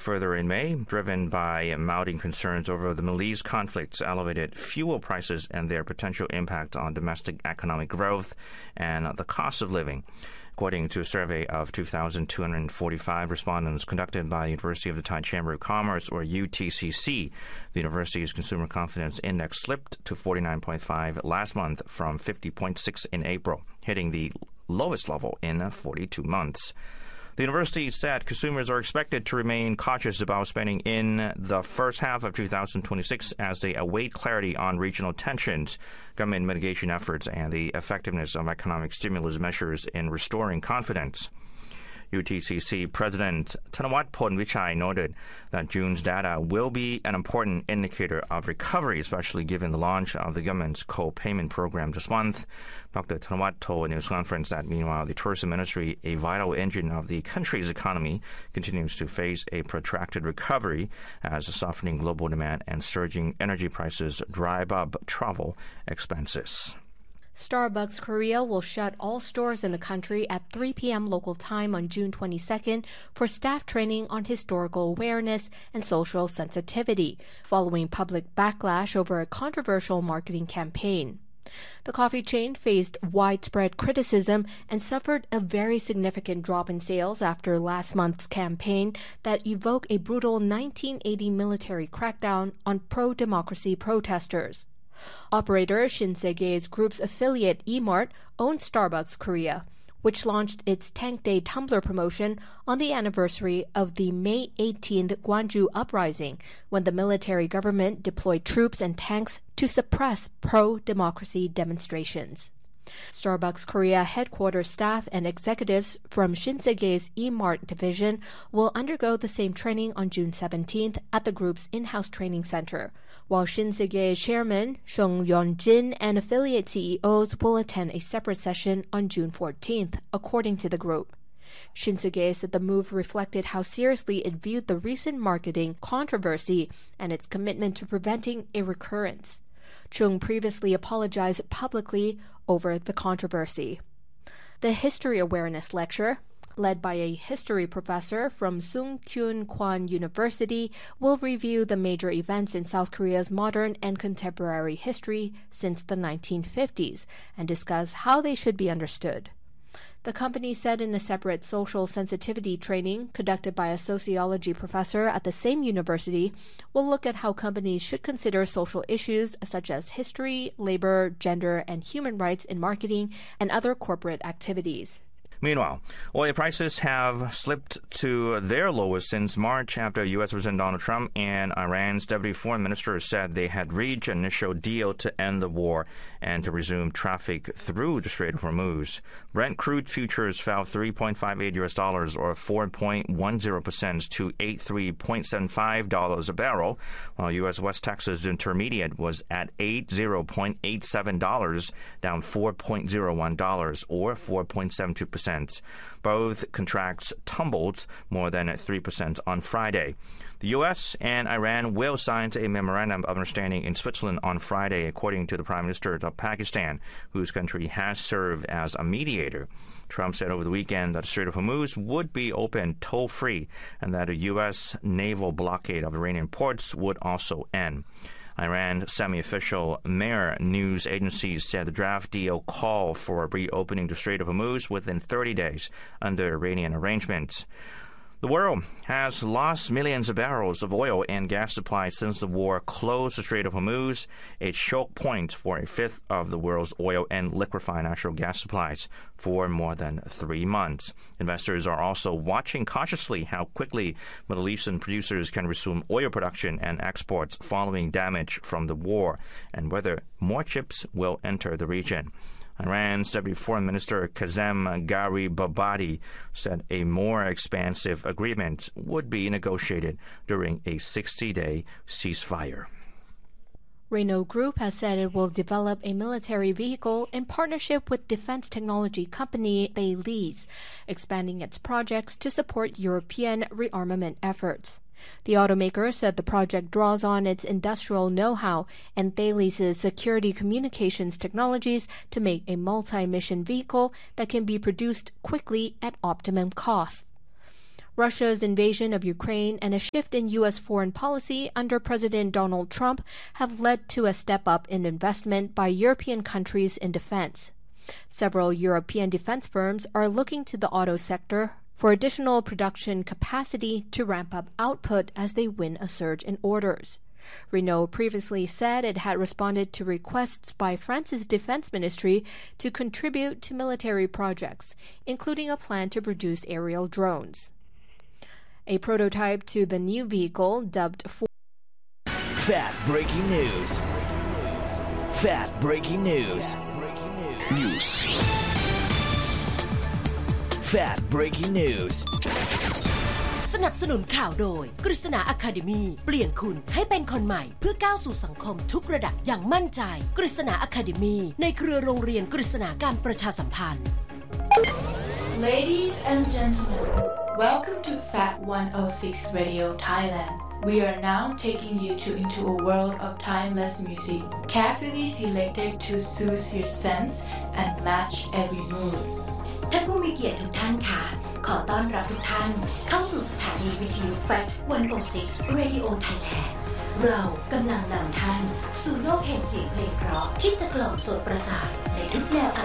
further in May, driven by mounting concerns over the Middle East conflicts, elevated fuel prices, and their potential impact on domestic economic growth and the cost of living. According to a survey of 2,245 respondents conducted by the University of the Thai Chamber of Commerce, or UTCC, the university's consumer confidence index slipped to 49.5 last month from 50.6 in April, hitting the lowest level in 42 months. The university said consumers are expected to remain cautious about spending in the first half of 2026 as they await clarity on regional tensions, government mitigation efforts, and the effectiveness of economic stimulus measures in restoring confidence. UTCC President Thanawat Phonvichai noted that June's data will be an important indicator of recovery, especially given the launch of the government's co-payment program this month. Dr. Thanawat told a news conference that, meanwhile, the tourism industry, a vital engine of the country's economy, continues to face a protracted recovery as a softening global demand and surging energy prices drive up travel expenses. Starbucks Korea will shut all stores in the country at 3 p.m. local time on June 22nd for staff training on historical awareness and social sensitivity, following public backlash over a controversial marketing campaign. The coffee chain faced widespread criticism and suffered a very significant drop in sales after last month's campaign that evoked a brutal 1980 military crackdown on pro-democracy protesters. Operator Shinsegae's group's affiliate E-Mart owns Starbucks Korea, which launched its Tank Day tumbler promotion on the anniversary of the May 18th Gwangju uprising, when the military government deployed troops and tanks to suppress pro-democracy demonstrations. Starbucks Korea headquarters staff and executives from Shinsegae's E-Mart division will undergo the same training on June 17th at the group's in-house training center, while Shinsegae chairman Sung Yeon-jin and affiliate CEOs will attend a separate session on June 14th, according to the group. Shinsegae said the move reflected how seriously it viewed the recent marketing controversy and its commitment to preventing a recurrence. Chung previously apologized publicly over the controversy. The History Awareness Lecture, led by a history professor from Sungkyun Kwan University, will review the major events in South Korea's modern and contemporary history since the 1950s and discuss how they should be understood. The company said in a separate social sensitivity training conducted by a sociology professor at the same university will look at how companies should consider social issues such as history, labor, gender, and human rights in marketing and other corporate activities. Meanwhile, oil prices have slipped to their lowest since March after U.S. President Donald Trump and Iran's deputy foreign minister said they had reached an initial deal to end the war and to resume traffic through the Strait of Hormuz. Brent crude futures fell $3.58 or 4.10% to $83.75 a barrel, while U.S. West Texas Intermediate was at $80.87, down $4.01 or 4.72%. Both contracts tumbled more than 3% on Friday. The U.S. and Iran will sign a memorandum of understanding in Switzerland on Friday, according to the Prime Minister of Pakistan, whose country has served as a mediator. Trump said over the weekend that the Strait of Hormuz would be open toll-free and that a U.S. naval blockade of Iranian ports would also end. Iran semi-official Mehr news agencies said the draft deal called for reopening the Strait of Hormuz within 30 days under Iranian arrangements. The world has lost millions of barrels of oil and gas supply since the war closed the Strait of Hormuz, a choke point for a fifth of the world's oil and liquefied natural gas supplies for more than 3 months. Investors are also watching cautiously how quickly Middle Eastern producers can resume oil production and exports following damage from the war, and whether more ships will enter the region. Iran's Deputy Foreign Minister Kazem Garibabadi said a more expansive agreement would be negotiated during a 60-day ceasefire. Renault Group has said it will develop a military vehicle in partnership with defense technology company Baylis, expanding its projects to support European rearmament efforts. The automaker said the project draws on its industrial know-how and Baylis' security communications technologies to make a multi-mission vehicle that can be produced quickly at optimum cost. Russia's invasion of Ukraine and a shift in U.S. foreign policy under President Donald Trump have led to a step-up in investment by European countries in defense. Several European defense firms are looking to the auto sector for additional production capacity to ramp up output as they win a surge in orders. Renault previously said it had responded to requests by France's defense ministry to contribute to military projects, including a plan to produce aerial drones. A prototype to the new vehicle, dubbed Fat Breaking News. Fat Breaking News. News. Fat Breaking News. สนับสนุนข่าวโดยกฤษณาอะคาเดมีเปลี่ยนคุณให้เป็นคนใหม่เพื่อก้าวสู่สังคมทุกระดับอย่างมั่นใจกฤษณาอะคาเดมีในเครือโรงเรียนกฤษณาการประชาสัมพันธ์ Ladies and gentlemen, welcome to Fat 106 Radio Thailand. We are now taking you into a world of timeless music, carefully selected to soothe your sense and match every mood. ท่านผู้มีเกียรติทุกท่านค่ะขอต้อนรับทุกท่านเข้าสู่สถานีวิทยุ Fat 106 Radio Thailand เรากำลังนำท่านสู่โลกแห่งเสียงเพลงเพราะที่จะกล่อมโสตประสาทในทุกแนว